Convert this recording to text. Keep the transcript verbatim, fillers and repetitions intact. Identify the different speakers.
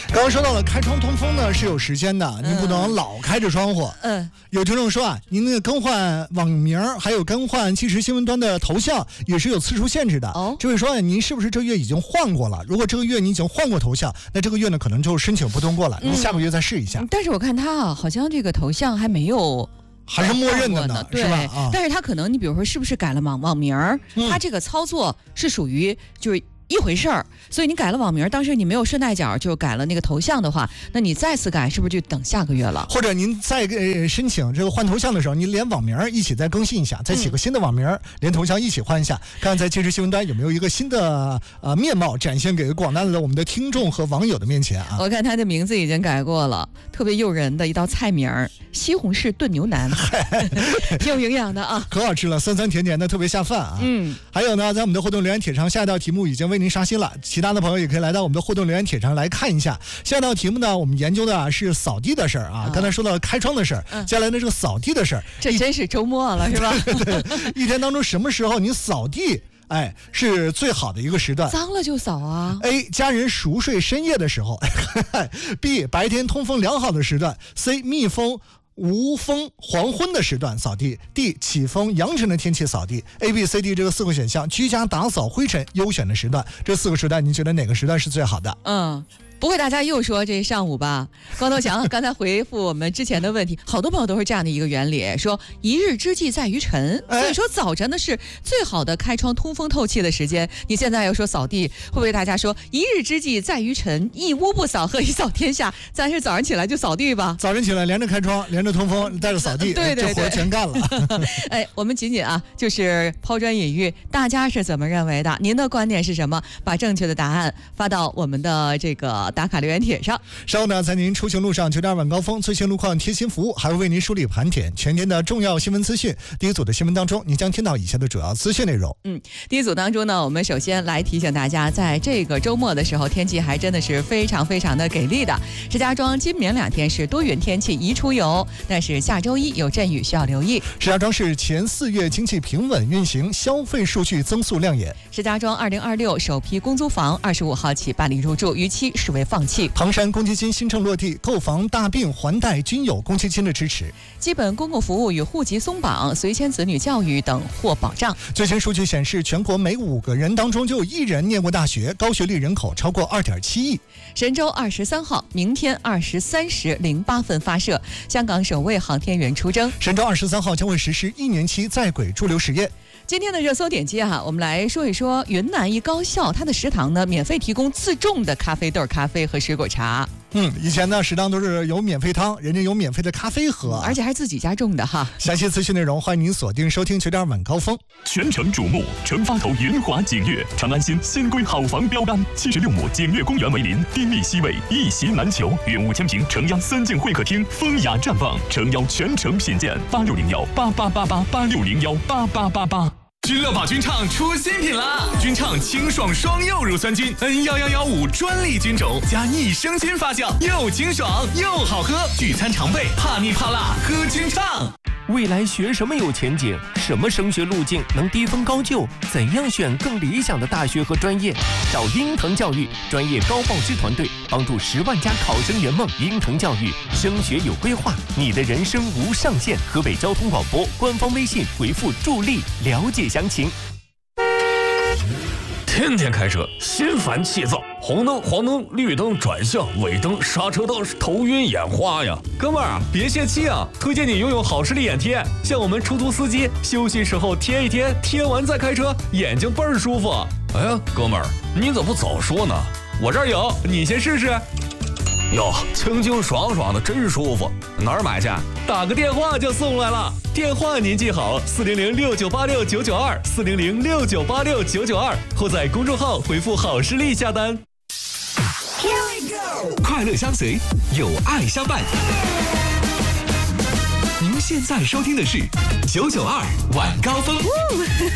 Speaker 1: 刚刚说到了开窗通风呢是有时间的，您不能老开着窗户。
Speaker 2: 嗯，
Speaker 1: 有听众说啊，您那个更换网名还有更换即时新闻端的头像也是有次数限制的。
Speaker 2: 哦，
Speaker 1: 这位说啊，您是不是这个月已经换过了？如果这个月你已经换过头像，那这个月呢可能就申请不通过了，您下个月再试一下。
Speaker 2: 嗯、但是我看他啊，好像这个头像还没有。
Speaker 1: 还是默认的呢，
Speaker 2: 对，
Speaker 1: 是吧？啊，
Speaker 2: 但是他可能你比如说是不是改了网网名儿、嗯，他这个操作是属于就是一回事儿，所以你改了网名，当时你没有顺带脚就改了那个头像的话，那你再次改是不是就等下个月了？或者您再呃申请这个换头像的时候，您连网名一起再更新一下，再起个新的网名、嗯，连头像一起换一下，看看在即时新闻端有没有一个新的呃面貌展现给广大的我们的听众和网友的面前啊。我看他的名字已经改过了，特别诱人的一道菜名儿，西红柿炖牛腩，挺有营养的啊，
Speaker 1: 可好吃了，酸酸甜甜的，特别下饭啊。
Speaker 2: 嗯，
Speaker 1: 还有呢，在我们的互动留言帖上，下一道题目已经为您刷新了，其他的朋友也可以来到我们的互动留言帖上来看一下。下一道题目呢，我们研究的啊是扫地的事儿啊、嗯，刚才说到了开窗的事儿、嗯，接下来的这个扫地的事儿，
Speaker 2: 这真是周末了是吧？
Speaker 1: 对，一天当中什么时候你扫地？哎，是最好的一个时段。
Speaker 2: 脏了就扫啊。
Speaker 1: A. 家人熟睡深夜的时候。B. 白天通风良好的时段。C. 密封无风黄昏的时段扫地。 D. 起风扬尘的天气扫地。 A B C D 这个四个选项，居家打扫灰尘优选的时段，这四个时段您觉得哪个时段是最好的？
Speaker 2: 嗯，不会大家又说这上午吧？光头强刚才回复我们之前的问题，好多朋友都是这样的一个原理，说一日之计在于晨，所以说早晨呢是最好的开窗通风透气的时间。你现在又说扫地，会不会大家说一日之计在于晨，一屋不扫何以扫天下？咱是早上起来就扫地吧，
Speaker 1: 早晨起来连着开窗，连着通风，带着扫地，
Speaker 2: 对对对，
Speaker 1: 这活全干了。
Speaker 2: 哎，我们仅仅啊就是抛砖引玉，大家是怎么认为的？您的观点是什么？把正确的答案发到我们的这个打卡留言帖上。
Speaker 1: 稍后呢，在您出行路上九点二晚高峰最新路况贴心服务，还会为您梳理盘点全天的重要新闻资讯。第一组的新闻当中，您将听到以下的主要资讯内容。
Speaker 2: 嗯，第一组当中呢，我们首先来提醒大家，在这个周末的时候，天气还真的是非常非常的给力的。石家庄今明两天是多云天气，宜出游，但是下周一有阵雨，需要留意。
Speaker 1: 石家庄市前四月经济平稳运行，消费数据增速亮眼。
Speaker 2: 石家庄二零二六首批公租房二十五号起办理入住，逾期视为放弃。
Speaker 1: 唐山公积金新政落地，购房、大病、还贷均有公积金的支持。
Speaker 2: 基本公共服务与户籍松绑，随迁子女教育等获保障。
Speaker 1: 最新数据显示，全国每五个人当中就有一人念过大学，高学历人口超过二点七亿。
Speaker 2: 神舟二十三号明天二十三时零八分发射，香港首位航天员出征。
Speaker 1: 神舟二十三号将会实施一年期在轨驻留实验。
Speaker 2: 今天的热搜点击啊，我们来说一说云南一高校，它的食堂呢免费提供自种的咖啡豆咖啡和水果茶。
Speaker 1: 嗯，以前呢食堂都是有免费汤，人家有免费的咖啡喝，
Speaker 2: 而且还是自己家种的哈。
Speaker 1: 详细资讯内容，欢迎您锁定收听九点晚高峰。
Speaker 3: 全城瞩目，成发头云华景悦长安新新规好房标杆，七十六亩景悦公园为邻，丁力西北，一席难求，约五千平城央三进会客厅，风雅绽放，诚邀全城品鉴。八六零幺八八八八八六零幺八八八八。君乐宝君畅出新品啦！君畅清爽双柚乳酸菌 N 一一一五专利菌种加益生菌发酵，又清爽又好喝，聚餐常备，怕腻怕辣喝君畅。
Speaker 4: 未来学什么有前景？什么升学路径能低分高就？怎样选更理想的大学和专业？找英腾教育专业高报师团队，帮助十万家考生圆梦。英腾教育升学有规划，你的人生无上限。河北交通广播官方微信回复助力了解详情。
Speaker 5: 天天开车心烦气躁，红灯黄灯绿灯转向尾灯刹车灯，头晕眼花呀！哥们儿啊，别泄气啊！推荐你拥有好视力眼贴，像我们出租司机休息时候贴一贴，贴完再开车，眼睛倍儿舒服。哎呀，哥们儿，你怎么不早说呢？我这儿有，你先试试。哟，清清爽爽的，真舒服。哪儿买去？打个电话就送来了。电话您记好：四零零六九八六九九二，四零零六九八六九九二，或在公众号回复好视力下单。
Speaker 6: 快乐相随，有爱相伴。您现在收听的是九九二晚高峰。